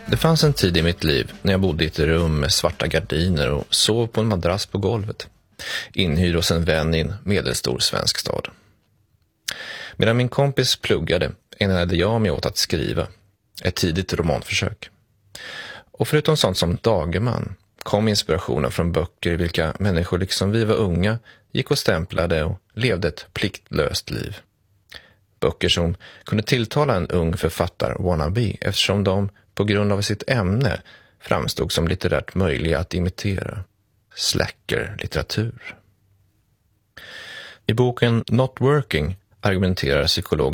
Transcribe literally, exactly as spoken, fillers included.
Det fanns en tid i mitt liv när jag bodde i ett rum med svarta gardiner och sov på en madrass på golvet, inhyrd hos en vän i en medelstor svensk stad. Medan min kompis pluggade ägnade jag mig åt att skriva, ett tidigt romanförsök. Och förutom sånt som dagerman kom inspirationen från böcker i vilka människor liksom vi var unga gick och stämplade och levde ett pliktlöst liv. Böcker som kunde tilltala en ung författar-wannabe eftersom de på grund av sitt ämne framstod som litterärt möjliga att imitera. Slacker-litteratur. I boken Not Working argumenterar psykolog